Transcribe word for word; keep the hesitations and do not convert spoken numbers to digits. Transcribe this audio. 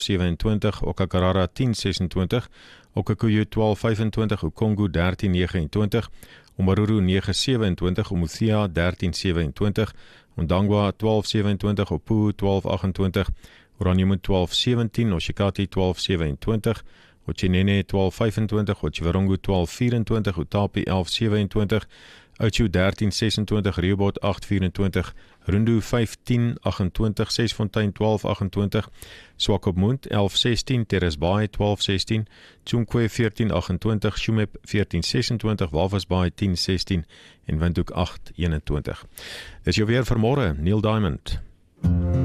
sewenentwintig, Okakarara tien sesentwintig, Okakuyu twaalf vyfentwintig, Ukongo dertien negenentwintig, Omaruru negen sewenentwintig, Umuthia dertien sewenentwintig, Ondangwa twaalf sewenentwintig, Opuo twaalf agentwintig, Oraniemo twaalf sewentien, Oshikati twaalf sewenentwintig, Ochinene twaalf vyfentwintig, Otjiwarongo twaalf vyfentwintig, Utapi elf sewenentwintig, Oudtshoorn dertien sesentwintig, Rehoboth agt vyfentwintig, Rundu vyftien agentwintig, Sesfontein twaalf agentwintig, Swakopmund elf sestien, Terracebaai twaalf sestien, Tsonkwe veertien agentwintig, Shumep veertien sesentwintig, Walvisbaai tien sestien en Windhoek agt eenentwintig. Dis jou weer vir môre, Neil Diamond.